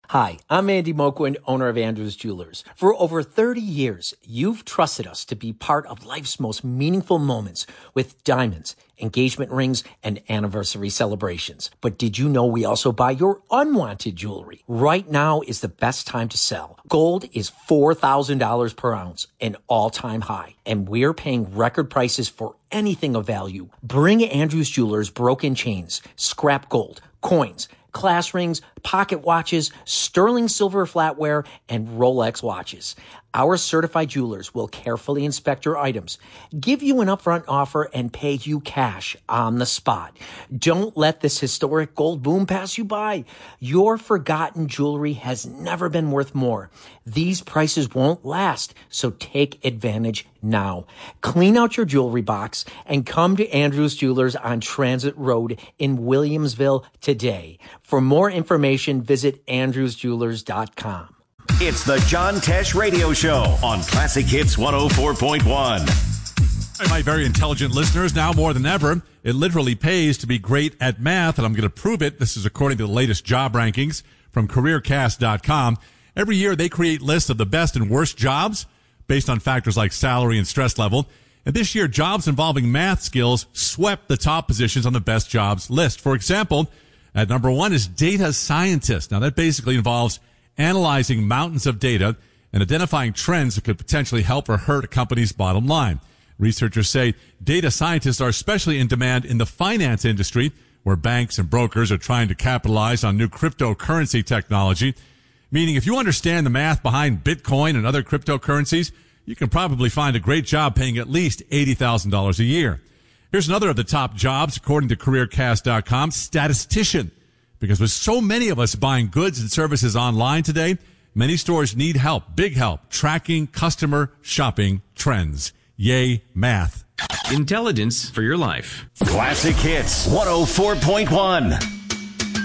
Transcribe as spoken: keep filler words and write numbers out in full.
Hi, I'm Andy Moquin, owner of Andrews Jewelers. For over thirty years, you've trusted us to be part of life's most meaningful moments with diamonds, engagement rings, and anniversary celebrations. But did you know we also buy your unwanted jewelry? Right now is the best time to sell. Gold is four thousand dollars per ounce, an all-time high, and we're paying record prices for anything of value. Bring Andrews Jewelers broken chains, scrap gold, coins, class rings, pocket watches, sterling silver flatware, and Rolex watches. Our certified jewelers will carefully inspect your items, give you an upfront offer, and pay you cash on the spot. Don't let this historic gold boom pass you by. Your forgotten jewelry has never been worth more. These prices won't last, so take advantage now. Clean out your jewelry box and come to Andrews Jewelers on Transit Road in Williamsville today. For more information, visit andrews jewelers dot com. It's the John Tesh Radio Show on Classic Hits one oh four point one. My very intelligent listeners, now more than ever, it literally pays to be great at math, and I'm going to prove it. This is according to the latest job rankings from career cast dot com. Every year, they create lists of the best and worst jobs based on factors like salary and stress level. And this year, jobs involving math skills swept the top positions on the best jobs list. For example, at number one is data scientist. Now, that basically involves analyzing mountains of data and identifying trends that could potentially help or hurt a company's bottom line. Researchers say data scientists are especially in demand in the finance industry, where banks and brokers are trying to capitalize on new cryptocurrency technology. Meaning, if you understand the math behind Bitcoin and other cryptocurrencies, you can probably find a great job paying at least eighty thousand dollars a year. Here's another of the top jobs, according to career cast dot com, statistician. Because with so many of us buying goods and services online today, many stores need help, big help, tracking customer shopping trends. Yay, math. Intelligence for your life. Classic Hits one oh four point one.